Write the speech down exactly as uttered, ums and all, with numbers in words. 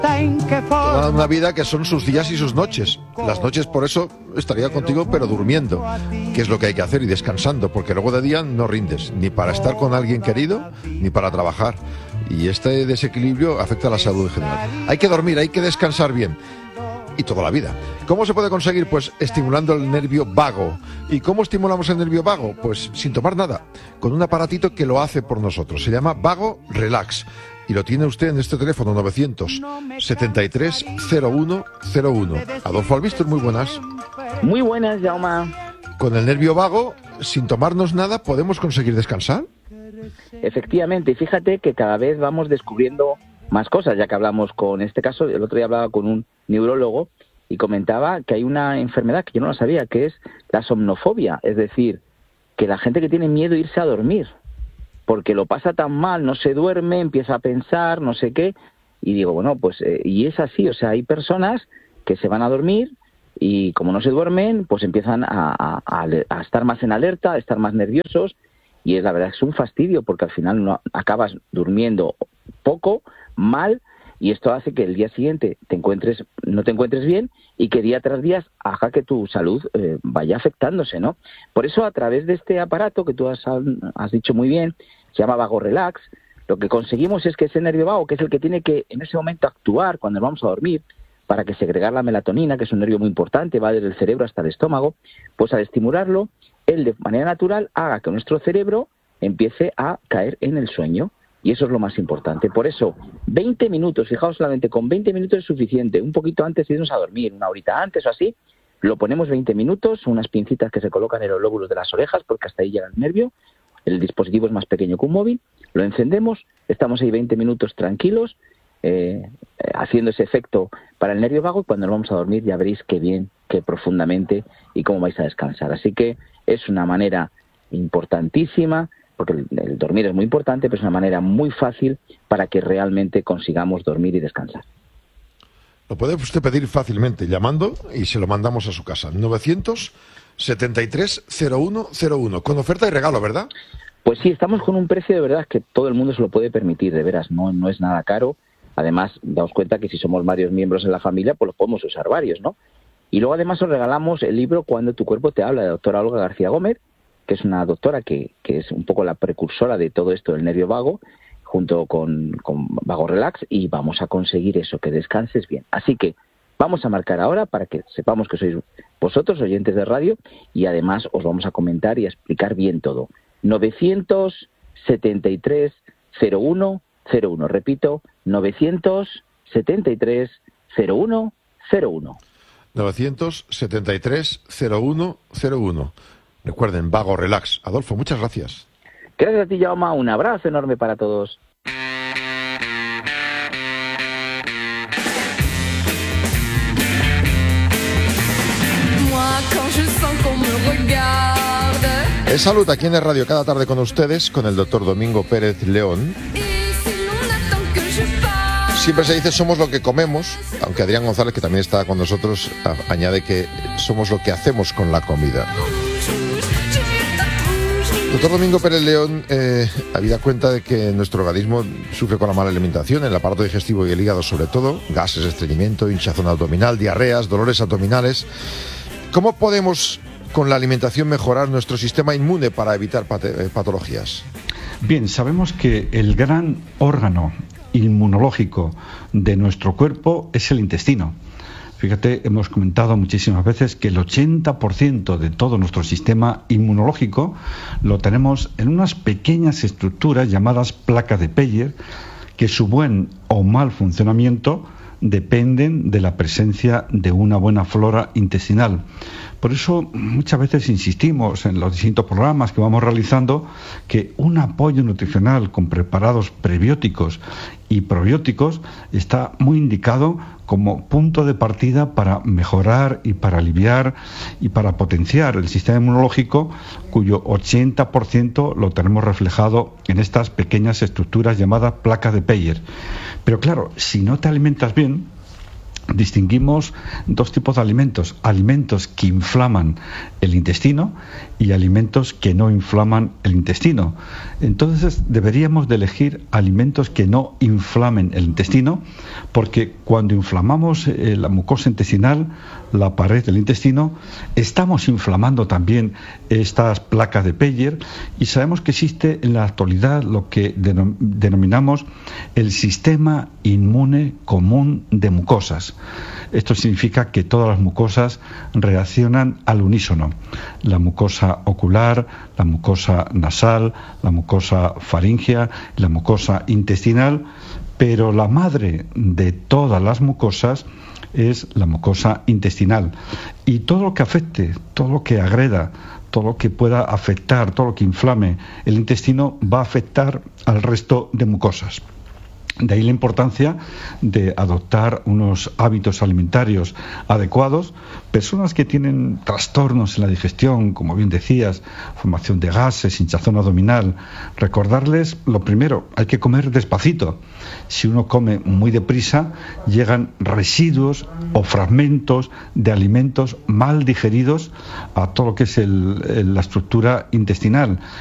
Toda una vida que son sus días y sus noches. Las noches, por eso, estaría contigo, pero durmiendo, que es lo que hay que hacer, y descansando, porque luego de día no rindes, ni para estar con alguien querido, ni para trabajar. Y este desequilibrio afecta a la salud en general. Hay que dormir, hay que descansar bien. Y toda la vida. ¿Cómo se puede conseguir? Pues estimulando el nervio vago. ¿Y cómo estimulamos el nervio vago? Pues sin tomar nada, con un aparatito que lo hace por nosotros. Se llama Vago Relax. Y lo tiene usted en este teléfono novecientos setenta y tres cero uno cero uno. Adolfo Albistur, muy buenas. Muy buenas, Jaume. Con el nervio vago, sin tomarnos nada, ¿podemos conseguir descansar? Efectivamente, y fíjate que cada vez vamos descubriendo más cosas, ya que hablamos con este caso, el otro día hablaba con un neurólogo y comentaba que hay una enfermedad que yo no la sabía, que es la somnofobia, es decir, que la gente que tiene miedo a irse a dormir, porque lo pasa tan mal, no se duerme, empieza a pensar, no sé qué, y digo, bueno, pues, eh, y es así, o sea, hay personas que se van a dormir y como no se duermen, pues empiezan a, a, a estar más en alerta, a estar más nerviosos, y es la verdad, es un fastidio, porque al final no acabas durmiendo poco, mal, y esto hace que el día siguiente te encuentres, no te encuentres bien, y que día tras día haga que tu salud eh, vaya afectándose, ¿no? Por eso, a través de este aparato que tú has, has dicho muy bien, se llama Vago Relax, lo que conseguimos es que ese nervio vago, que es el que tiene que en ese momento actuar cuando nos vamos a dormir, para que segregar la melatonina, que es un nervio muy importante, va desde el cerebro hasta el estómago, pues al estimularlo, él de manera natural haga que nuestro cerebro empiece a caer en el sueño. Y eso es lo más importante. Por eso, veinte minutos, fijaos solamente, con veinte minutos es suficiente. Un poquito antes de irnos a dormir, una horita antes o así, lo ponemos veinte minutos, unas pincitas que se colocan en los lóbulos de las orejas, porque hasta ahí llega el nervio. El dispositivo es más pequeño que un móvil. Lo encendemos, estamos ahí veinte minutos tranquilos, eh, haciendo ese efecto para el nervio vago, y cuando nos vamos a dormir ya veréis qué bien, qué profundamente y cómo vais a descansar. Así que es una manera importantísima, porque el, el dormir es muy importante, pero es una manera muy fácil para que realmente consigamos dormir y descansar. Lo puede usted pedir fácilmente llamando y se lo mandamos a su casa. novecientos setenta y tres cero uno cero uno, con oferta y regalo, ¿verdad? Pues sí, estamos con un precio de verdad que todo el mundo se lo puede permitir, de veras, no, no es nada caro. Además, damos cuenta que si somos varios miembros en la familia, pues los podemos usar varios, ¿no? Y luego además os regalamos el libro Cuando tu cuerpo te habla, de la doctora Olga García Gómez, que es una doctora que, que es un poco la precursora de todo esto del nervio vago, junto con, con Vago Relax, y vamos a conseguir eso, que descanses bien. Así que vamos a marcar ahora para que sepamos que sois vosotros, oyentes de radio, y además os vamos a comentar y a explicar bien todo. novecientos setenta y tres cero uno cero uno, repito, novecientos setenta y tres cero uno cero uno. novecientos setenta y tres cero uno cero uno. Recuerden, Vago Relax. Adolfo, muchas gracias. Gracias a ti, Jaume. Un abrazo enorme para todos. Es Salud aquí en el radio cada tarde con ustedes, con el doctor Domingo Pérez León. Siempre se dice somos lo que comemos, aunque Adrián González, que también está con nosotros, añade que somos lo que hacemos con la comida. Doctor Domingo Pérez León, eh, habida cuenta de que nuestro organismo sufre con la mala alimentación, el aparato digestivo y el hígado sobre todo, gases, estreñimiento, hinchazón abdominal, diarreas, dolores abdominales. ¿Cómo podemos con la alimentación mejorar nuestro sistema inmune para evitar pat- patologías? Bien, sabemos que el gran órgano inmunológico de nuestro cuerpo es el intestino. Fíjate, hemos comentado muchísimas veces que el ochenta por ciento de todo nuestro sistema inmunológico lo tenemos en unas pequeñas estructuras llamadas placas de Peyer, que su buen o mal funcionamiento dependen de la presencia de una buena flora intestinal. Por eso muchas veces insistimos en los distintos programas que vamos realizando que un apoyo nutricional con preparados prebióticos y probióticos está muy indicado como punto de partida para mejorar y para aliviar y para potenciar el sistema inmunológico, cuyo ochenta por ciento lo tenemos reflejado en estas pequeñas estructuras llamadas placas de Peyer. Pero claro, si no te alimentas bien, distinguimos dos tipos de alimentos: alimentos que inflaman el intestino y alimentos que no inflaman el intestino. Entonces deberíamos de elegir alimentos que no inflamen el intestino, porque cuando inflamamos eh, la mucosa intestinal, la pared del intestino, estamos inflamando también estas placas de Peyer, y sabemos que existe en la actualidad lo que denom- denominamos el sistema inmune común de mucosas. Esto significa que todas las mucosas reaccionan al unísono: la mucosa ocular, la mucosa nasal, la mucosa faríngea, la mucosa intestinal, pero la madre de todas las mucosas es la mucosa intestinal. Y todo lo que afecte, todo lo que agreda, todo lo que pueda afectar, todo lo que inflame el intestino va a afectar al resto de mucosas. De ahí la importancia de adoptar unos hábitos alimentarios adecuados. Personas que tienen trastornos en la digestión, como bien decías, formación de gases, hinchazón abdominal, recordarles lo primero: hay que comer despacito. Si uno come muy deprisa, llegan residuos o fragmentos de alimentos mal digeridos a todo lo que es el, la estructura intestinal.